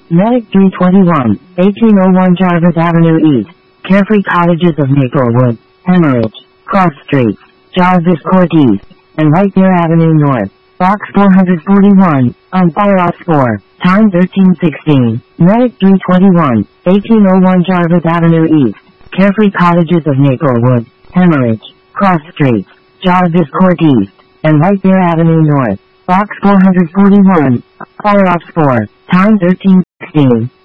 Medic 321, 1801 Jarvis Avenue East, Carefree Cottages of Maplewood, Hemorrhage, Cross Streets, Jarvis Court East, and White Bear Avenue North. Box 441, on fire off 4, time 1316. Medic 321, 1801 Jarvis Avenue East, Carefree Cottages of Maplewood, Hemorrhage, Cross Streets, Jarvis Court East, and White Bear Avenue North. Box 441, fire off 4, time 1316.